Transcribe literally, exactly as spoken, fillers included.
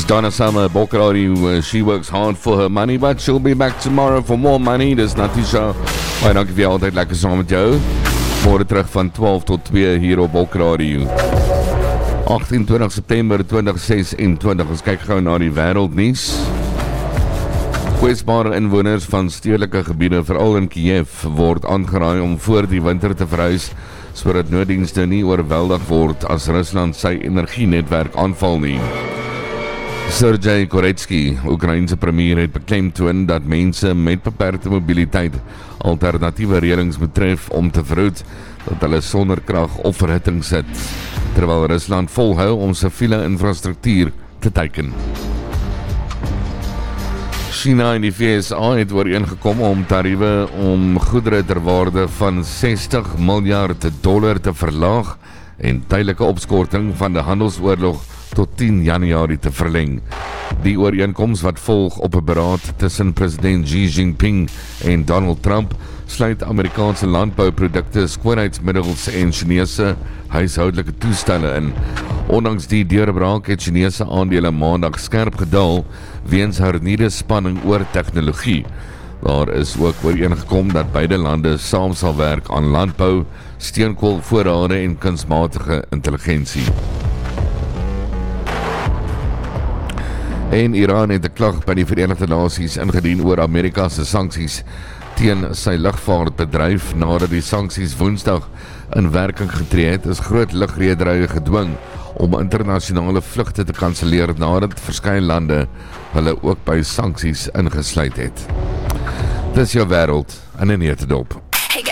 Donna Summer, Bokrari, uh, she works hard for her money, but she'll be back tomorrow for more money. Dis Natisha. Baie dankie vir altyd lekker saam met jou. Môre terug van twaalf tot twee hier op Bokrari. agtien twintig September twintig ses-en-twintig. Ons kyk gou na die wêreldnuus. Kwesbare inwoners van stedelike gebiede, veral in Kiev, word aangeraai om voor die winter te verhuis, sodat nooddienste nie oorweldig word as Rusland sy energienetwerk aanval nie. Sergei Koretsky, Oekraïense premier, het beklemtoon dat mense met beperkte mobiliteit alternatiewe reëlings betref om te verhoed dat hulle sonder krag of verhitting sit, terwyl Rusland volhou om siviele infrastruktuur te teiken. China en die V S A het ooreengekom om tariewe om goedere ter waarde van sestig miljard dollar te verlaag en tydelike opskorting van die handelsoorlog tot tien Januarie te verleng. Die ooreenkoms wat volg op 'n beraad tussen president Xi Jinping en Donald Trump sluit Amerikaanse landbouprodukte, skoonheidsmiddels en Chinese huishoudelike toestelle in. Ondanks die deurbraak het Chinese aandele maandag skerp gedaal weens hernieude spanning oor tegnologie. Daar is ook ooreengekom dat beide lande saam sal werk aan landbou, steenkoolvoorrade en kunsmatige intelligensie. En Iran het 'n klag by die Verenigde Nasies ingedien oor Amerika se sanksies teen sy lugvaartbedryf. Nadat die sanksies Woensdag in werking getree het, is groot lugrederye gedwing om internasionale vlugte te kanselleer nadat verskeie lande hulle ook by sanksies ingesluit het. Dis jou wêreld in 'n neutedop.